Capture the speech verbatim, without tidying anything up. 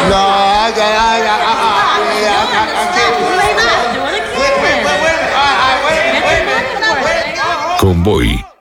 No, I got, I got, uh, uh, yeah, I, I, I can't. Wait, wait, wait, wait, wait, wait, Wait, wait, wait, wait, wait, wait, wait, wait, wait, wait, wait, wait, wait, wait, wait, Convoy.